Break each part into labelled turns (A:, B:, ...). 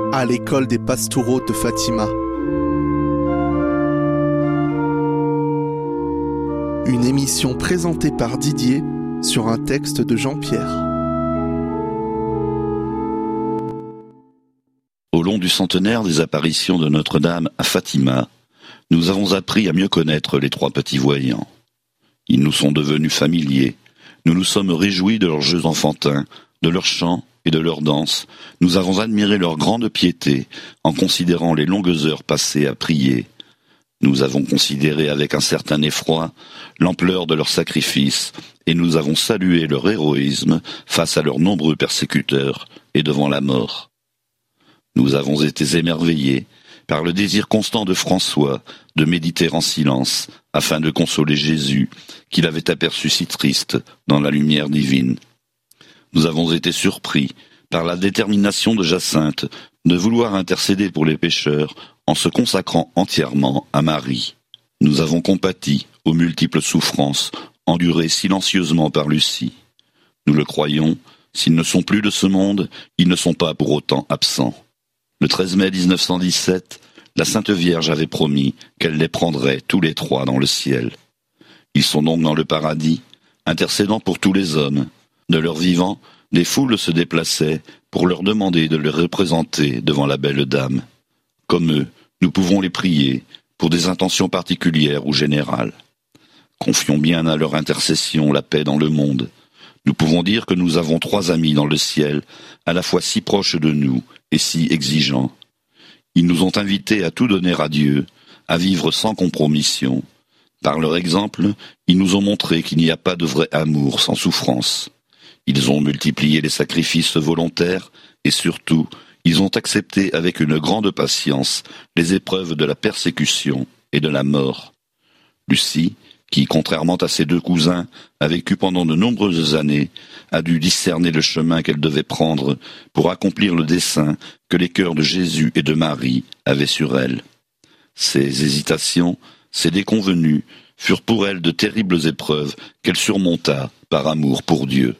A: à l'école des Pastoureaux de Fatima. Une émission présentée par Didier sur un texte de Jean-Pierre.
B: Au long du centenaire des apparitions de Notre-Dame à Fatima, nous avons appris à mieux connaître les trois petits voyants. Ils nous sont devenus familiers. Nous nous sommes réjouis de leurs jeux enfantins, de leurs chants et de leurs danses. Nous avons admiré leur grande piété en considérant les longues heures passées à prier. Nous avons considéré avec un certain effroi l'ampleur de leurs sacrifices et nous avons salué leur héroïsme face à leurs nombreux persécuteurs et devant la mort. Nous avons été émerveillés par le désir constant de François de méditer en silence afin de consoler Jésus qu'il avait aperçu si triste dans la lumière divine. Nous avons été surpris par la détermination de Jacinthe de vouloir intercéder pour les pécheurs en se consacrant entièrement à Marie. Nous avons compati aux multiples souffrances endurées silencieusement par Lucie. Nous le croyons, s'ils ne sont plus de ce monde, ils ne sont pas pour autant absents. Le 13 mai 1917, la Sainte Vierge avait promis qu'elle les prendrait tous les trois dans le ciel. Ils sont donc dans le paradis, intercédant pour tous les hommes. De leur vivant, des foules se déplaçaient pour leur demander de les représenter devant la belle dame. Comme eux, nous pouvons les prier pour des intentions particulières ou générales. Confions bien à leur intercession la paix dans le monde. Nous pouvons dire que nous avons trois amis dans le ciel, à la fois si proches de nous et si exigeants. Ils nous ont invités à tout donner à Dieu, à vivre sans compromission. Par leur exemple, ils nous ont montré qu'il n'y a pas de vrai amour sans souffrance. Ils ont multiplié les sacrifices volontaires et surtout, ils ont accepté avec une grande patience les épreuves de la persécution et de la mort. Lucie, qui, contrairement à ses deux cousins, a vécu pendant de nombreuses années, a dû discerner le chemin qu'elle devait prendre pour accomplir le dessein que les cœurs de Jésus et de Marie avaient sur elle. Ces hésitations, ces déconvenues, furent pour elle de terribles épreuves qu'elle surmonta par amour pour Dieu.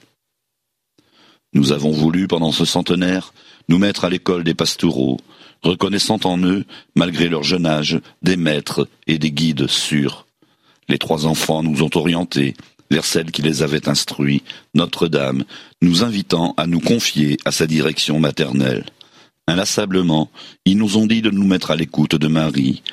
B: Nous avons voulu, pendant ce centenaire, nous mettre à l'école des Pastoureaux, reconnaissant en eux, malgré leur jeune âge, des maîtres et des guides sûrs. Les trois enfants nous ont orientés vers celle qui les avait instruits, Notre-Dame, nous invitant à nous confier à sa direction maternelle. Inlassablement, ils nous ont dit de nous mettre à l'écoute de Marie,